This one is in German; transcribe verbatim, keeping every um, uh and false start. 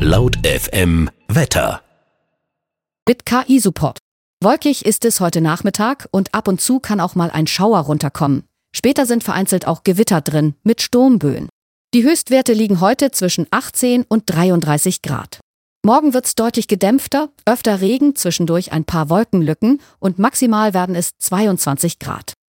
Laut F M Wetter. Mit K I-Support. Wolkig ist es heute Nachmittag und ab und zu kann auch mal ein Schauer runterkommen. Später sind vereinzelt auch Gewitter drin, mit Sturmböen. Die Höchstwerte liegen heute zwischen achtzehn und dreiunddreißig Grad. Morgen wird's deutlich gedämpfter, öfter Regen, zwischendurch ein paar Wolkenlücken und maximal werden es zweiundzwanzig Grad.